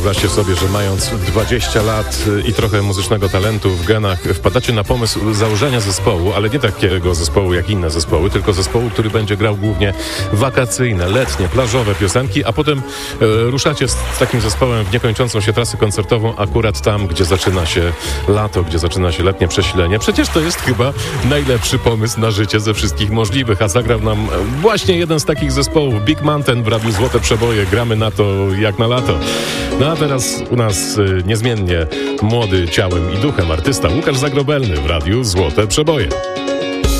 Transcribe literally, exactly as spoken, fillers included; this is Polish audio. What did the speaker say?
Wyobraźcie sobie, że mając dwadzieścia lat i trochę muzycznego talentu w genach, wpadacie na pomysł założenia zespołu, ale nie takiego zespołu jak inne zespoły, tylko zespołu, który będzie grał głównie wakacyjne, letnie, plażowe piosenki, a potem e, ruszacie z, z takim zespołem w niekończącą się trasę koncertową akurat tam, gdzie zaczyna się lato, gdzie zaczyna się letnie przesilenie. Przecież to jest chyba najlepszy pomysł na życie ze wszystkich możliwych, a zagrał nam właśnie jeden z takich zespołów, Big Mountain w Radiu Złote Przeboje. Gramy na to jak na lato. No a teraz u nas y, niezmiennie młody ciałem i duchem artysta Łukasz Zagrobelny w Radiu Złote Przeboje.